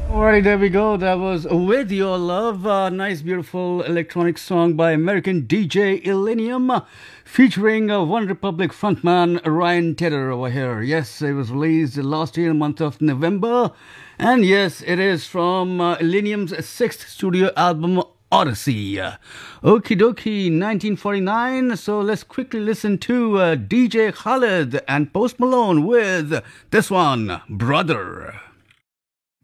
Alright, there we go. That was With Your Love. A nice, beautiful electronic song by American DJ Illenium featuring One Republic frontman Ryan Tedder over here. Yes, it was released last year in the month of November. And yes, it is from Illenium's sixth studio album, Odyssey. Okie dokie, 1949. So let's quickly listen to DJ Khaled and Post Malone with this one, Brother.